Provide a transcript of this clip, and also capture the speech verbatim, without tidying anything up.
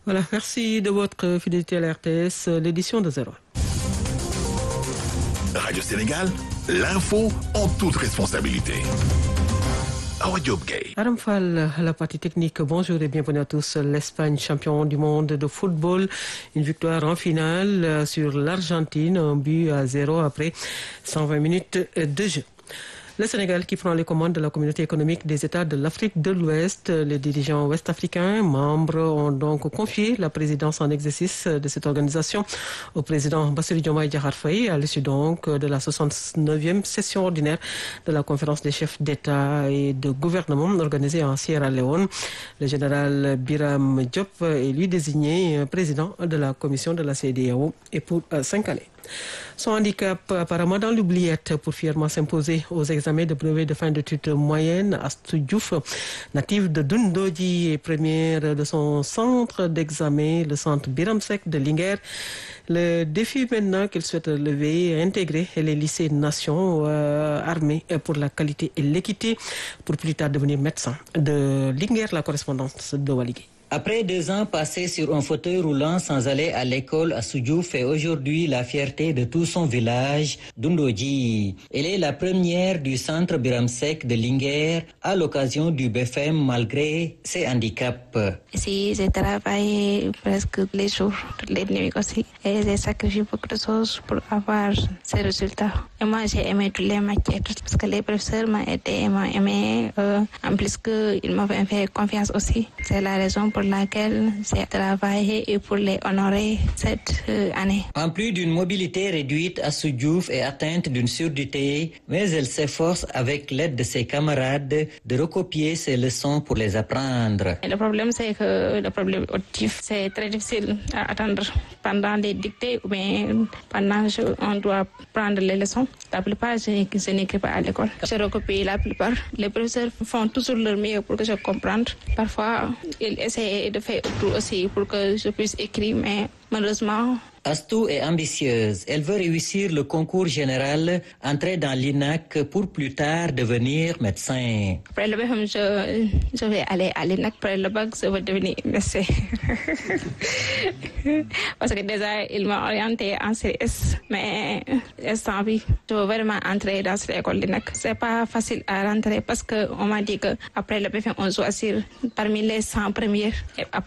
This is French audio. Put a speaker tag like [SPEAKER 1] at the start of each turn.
[SPEAKER 1] Voilà, merci de votre fidélité à la R T S, l'édition de zéro.
[SPEAKER 2] Radio Sénégal, l'info en toute responsabilité.
[SPEAKER 1] Aram Fall, la partie technique. Bonjour et bienvenue à tous. L'Espagne, champion du monde de football, une victoire en finale sur l'Argentine, un but à zéro après cent vingt minutes de jeu. Le Sénégal qui prend les commandes de la communauté économique des États de l'Afrique de l'Ouest. Les dirigeants ouest-africains, membres, ont donc confié la présidence en exercice de cette organisation au président Bassirou Diomaye Diakhar Faye à l'issue donc de la soixante-neuvième session ordinaire de la conférence des chefs d'État et de gouvernement organisée en Sierra Leone. Le général Biram Diop est lui désigné président de la commission de la C E D E A O et pour euh, cinq années. Son handicap apparemment dans l'oubliette pour fièrement s'imposer aux examens de brevet de fin d'études moyenne. Astou Diouf, native de Doundoji et première de son centre d'examen, le centre Biram Seck de Linguère. Le défi maintenant qu'il souhaite lever est intégrer les lycées nations euh, armés pour la qualité et l'équité pour plus tard devenir médecin. De Linguère, la correspondance de Waligui.
[SPEAKER 3] Après deux ans passés sur un fauteuil roulant sans aller à l'école, Astou Diouf est aujourd'hui la fierté de tout son village, Doundoji. Elle est la première du centre Biram Seck de Linguère à l'occasion du B F M malgré ses handicaps.
[SPEAKER 4] Ici, j'ai travaillé presque tous les jours, toutes les nuits aussi. Et j'ai sacrifié beaucoup de choses pour avoir ces résultats. Et moi, j'ai aimé toutes les matières parce que les professeurs m'ont aidé, m'ont aimé. Euh, en plus, qu'ils m'avaient fait confiance aussi. C'est la raison pour laquelle j'ai travaillé et pour les honorer cette euh, année.
[SPEAKER 3] En plus d'une mobilité réduite, Astou Diouf est atteinte d'une surdité, mais elle s'efforce avec l'aide de ses camarades de recopier ses leçons pour les apprendre.
[SPEAKER 4] Et le problème, c'est que le problème auditif, c'est très difficile à attendre pendant les dictées ou bien pendant qu'on doit prendre les leçons. La plupart, je, je n'écris pas à l'école. Je recopie la plupart. Les professeurs font toujours leur mieux pour que je comprenne. Parfois, ils essaient de faire tout aussi pour que je puisse écrire, mais malheureusement...
[SPEAKER 3] Astou est ambitieuse. Elle veut réussir le concours général, entrer dans l'I N A C pour plus tard devenir médecin.
[SPEAKER 4] Après le B F M, je, je vais aller à l'I N A C. Après le bac, je vais devenir médecin. Parce que déjà, il m'a orienté en C S. Mais instant, je veux vraiment entrer dans cette école l'I N A C. C'est pas facile à rentrer parce qu'on m'a dit qu'après le B F M, on choisit parmi les cent premiers.